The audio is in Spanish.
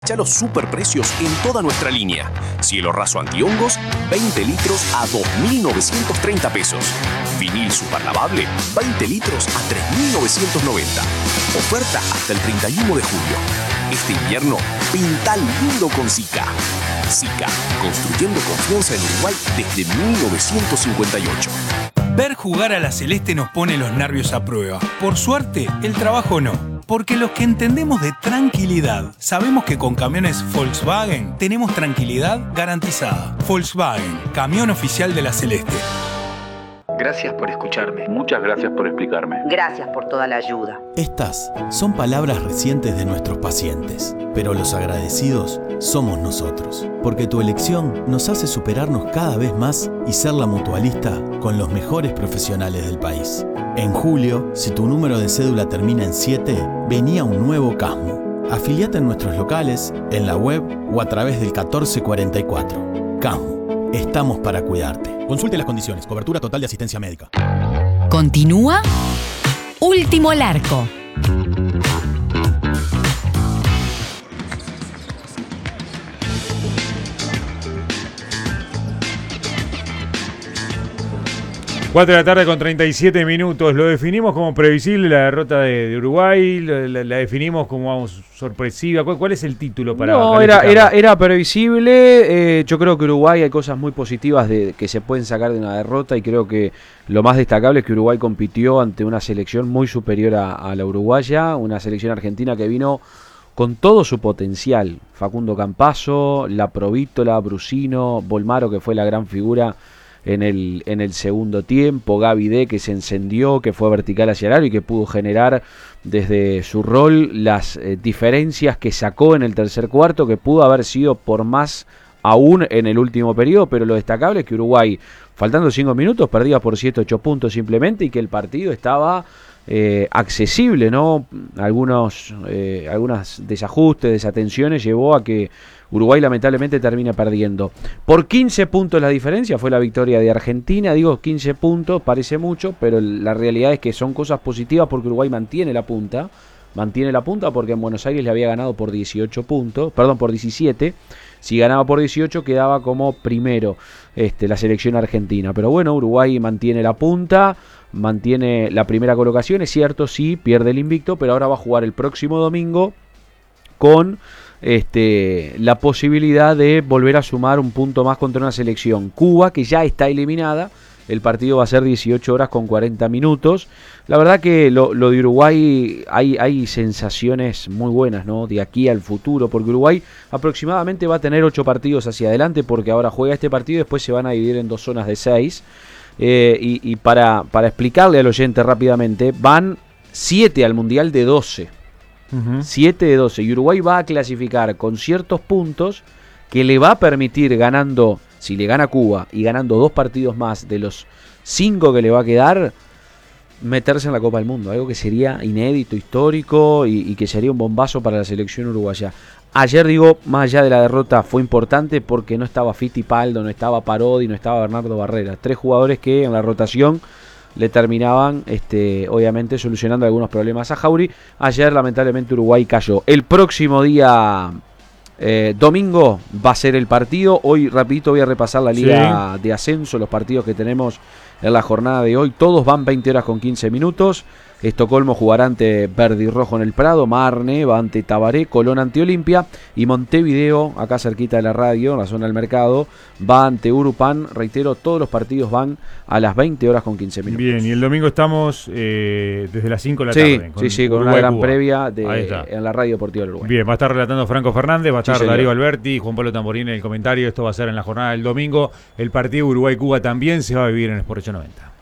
Ya los superprecios en toda nuestra línea. Cielo raso antihongos, 20 litros a 2.930 pesos. Vinil superlavable, 20 litros a 3.990. Oferta hasta el 31 de julio. Este invierno, pinta lindo con Sika. Sika, construyendo confianza en Uruguay desde 1958. Ver jugar a la Celeste nos pone los nervios a prueba. Por suerte, el trabajo no. Porque los que entendemos de tranquilidad, sabemos que con camiones Volkswagen tenemos tranquilidad garantizada. Volkswagen, camión oficial de la Celeste. Gracias por escucharme. Muchas gracias por explicarme. Gracias por toda la ayuda. Estas son palabras recientes de nuestros pacientes, pero los agradecidos somos nosotros, porque tu elección nos hace superarnos cada vez más y ser la mutualista con los mejores profesionales del país. En julio, si tu número de cédula termina en 7, venía un nuevo Casmu. Afiliate en nuestros locales, en la web o a través del 1444. Casmu, estamos para cuidarte. Consulte las condiciones, cobertura total de asistencia médica. Continúa Último Larco. Cuatro de la tarde con 37 minutos. Lo definimos como previsible la derrota de Uruguay, la definimos como sorpresiva. ¿Cuál es el título para era previsible. Yo creo que Uruguay hay cosas muy positivas que se pueden sacar de una derrota y creo que lo más destacable es que Uruguay compitió ante una selección muy superior a la uruguaya, una selección argentina que vino con todo su potencial. Facundo Campazzo, La Provítola, Brusino, Bolmaro, que fue la gran figura en el segundo tiempo, Gaby D, que se encendió, que fue vertical hacia el aro y que pudo generar desde su rol las diferencias que sacó en el tercer cuarto, que pudo haber sido por más aún en el último periodo, pero lo destacable es que Uruguay, faltando 5 minutos, perdía por 7-8 puntos simplemente y que el partido estaba accesible, ¿no? Algunos desajustes, desatenciones llevó a que Uruguay lamentablemente termina perdiendo. Por 15 puntos la diferencia fue la victoria de Argentina. Digo 15 puntos, parece mucho, pero la realidad es que son cosas positivas porque Uruguay mantiene la punta porque en Buenos Aires le había ganado por 17. Si ganaba por 18 quedaba como primero la selección argentina. Pero bueno, Uruguay mantiene la punta, mantiene la primera colocación. Es cierto, sí, pierde el invicto, pero ahora va a jugar el próximo domingo con la posibilidad de volver a sumar un punto más contra una selección. Cuba, que ya está eliminada. El partido va a ser 18 horas con 40 minutos. La verdad que lo de Uruguay hay sensaciones muy buenas, ¿no? De aquí al futuro, porque Uruguay aproximadamente va a tener 8 partidos hacia adelante, porque ahora juega este partido y después se van a dividir en 2 zonas de 6. Y para explicarle al oyente rápidamente, van 7 al Mundial de 12. 7 de 12. Y Uruguay va a clasificar con ciertos puntos que le va a permitir, ganando, si le gana Cuba y ganando 2 partidos más de los 5 que le va a quedar, meterse en la Copa del Mundo. Algo que sería inédito, histórico y que sería un bombazo para la selección uruguaya. Ayer, digo, más allá de la derrota, fue importante porque no estaba Fittipaldo, no estaba Parodi, no estaba Bernardo Barrera. 3 jugadores que en la rotación le terminaban, obviamente, solucionando algunos problemas a Jauri. Ayer, lamentablemente, Uruguay cayó. El próximo día, domingo, va a ser el partido. Hoy, rapidito, voy a repasar la liga de ascenso, los partidos que tenemos en la jornada de hoy. Todos van 20 horas con 15 minutos. Estocolmo jugará ante Verde y Rojo en el Prado, Marne va ante Tabaré, Colón ante Olimpia y Montevideo, acá cerquita de la radio, en la zona del mercado, va ante Urupán. Reitero, todos los partidos van a las 20 horas con 15 minutos. Bien, y el domingo estamos desde las 5 de la tarde. Con una gran previa en la Radio Deportiva del Uruguay. Bien, va a estar relatando Franco Fernández, va a estar Darío Alberti, Juan Pablo Tamborín en el comentario. Esto va a ser en la jornada del domingo. El partido Uruguay-Cuba también se va a vivir en Sport 890.